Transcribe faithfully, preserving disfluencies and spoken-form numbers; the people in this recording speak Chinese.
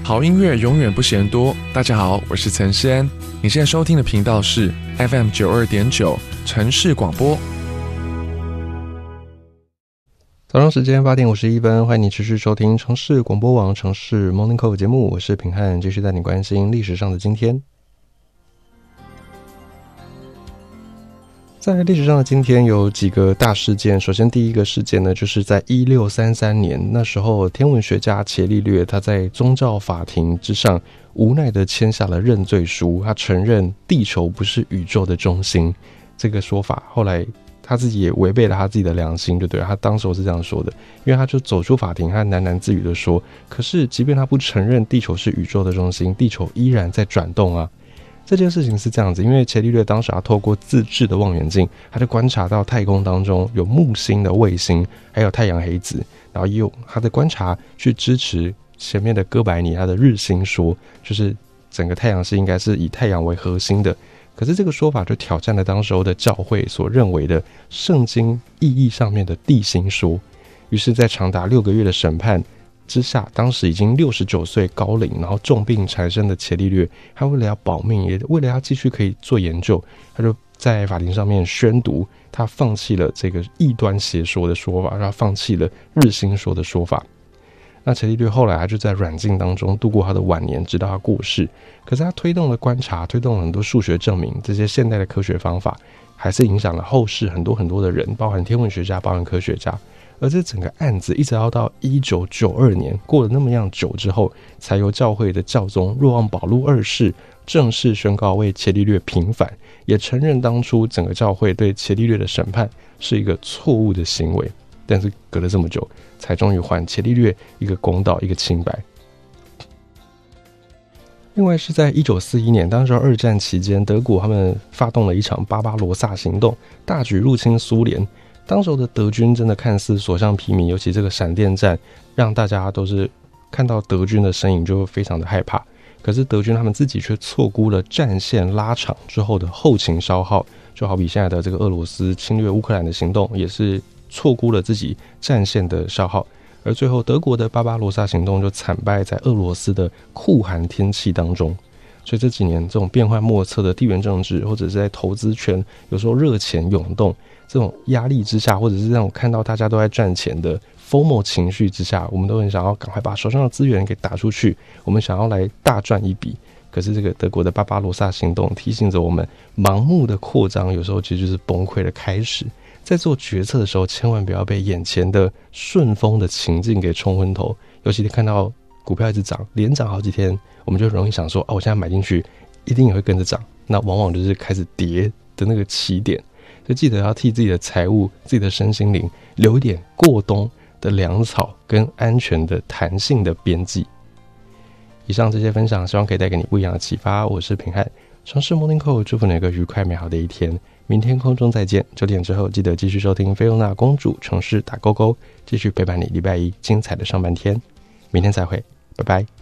好音乐永远不嫌多。大家好，我是陈诗安，你现在收听的频道是 F M 九二点九城市广播。 早上时间八点五十一分，欢迎你持续收听城市广播网城市 Morning Call 节目，我是平汉，继续带你关心历史上的今天。在历史上的今天有几个大事件，首先第一个事件呢，就是在一六三三年，那时候天文学家伽利略他在宗教法庭之上无奈地签下了认罪书，他承认地球不是宇宙的中心。这个说法后来他自己也违背了他自己的良心，就对了，他当时是这样说的，因为他就走出法庭，他喃喃自语的说，可是即便他不承认地球是宇宙的中心，地球依然在转动啊。这件事情是这样子，因为伽利略当时他透过自制的望远镜，他就观察到太空当中有木星的卫星，还有太阳黑子，然后也有他的观察去支持前面的哥白尼他的日心说，就是整个太阳系应该是以太阳为核心的。可是这个说法就挑战了当时候的教会所认为的圣经意义上面的地心说。于是在长达六个月的审判之下，当时已经六十九岁高龄，然后重病缠身的伽利略，他为了要保命，也为了要继续可以做研究，他就在法庭上面宣读，他放弃了这个异端邪说的说法，他放弃了日心说的说法。那伽利略后来他就在软禁当中度过他的晚年，直到他过世。可是他推动了观察，推动了很多数学证明，这些现代的科学方法还是影响了后世很多很多的人，包含天文学家，包含科学家。而这整个案子一直要到一九九二年，过了那么样久之后，才由教会的教宗若望保禄二世正式宣告为伽利略平反，也承认当初整个教会对伽利略的审判是一个错误的行为。但是隔了这么久，才终于还伽利略一个公道，一个清白。另外是在一九四一年，当时二战期间，德国他们发动了一场巴巴罗萨行动，大举入侵苏联。当时的德军真的看似所向披靡，尤其这个闪电战让大家都是看到德军的身影就非常的害怕。可是德军他们自己却错估了战线拉长之后的后勤消耗，就好比现在的这个俄罗斯侵略乌克兰的行动，也是错估了自己战线的消耗。而最后德国的巴巴罗萨行动就惨败在俄罗斯的酷寒天气当中。所以这几年这种变幻莫测的地缘政治，或者是在投资圈有时候热钱涌动，这种压力之下，或者是这种看到大家都在赚钱的 FOMO 情绪之下，我们都很想要赶快把手上的资源给打出去，我们想要来大赚一笔。可是这个德国的巴巴罗萨行动提醒着我们，盲目的扩张有时候其实就是崩溃的开始。在做决策的时候，千万不要被眼前的顺风的情境给冲昏头，尤其是看到股票一直涨，连涨好几天，我们就容易想说，哦，我现在买进去一定也会跟着涨，那往往就是开始跌的那个起点。所以记得要替自己的财务、自己的身心灵留一点过冬的粮草跟安全的弹性的边际。以上这些分享希望可以带给你不一样的启发，我是平汉，城市 Morning Call， 祝福你有一个愉快美好的一天，明天空中再见。九点之后记得继续收听菲欧娜公主城市打勾勾，继续陪伴你礼拜一精彩的上半天，明天再会，拜拜。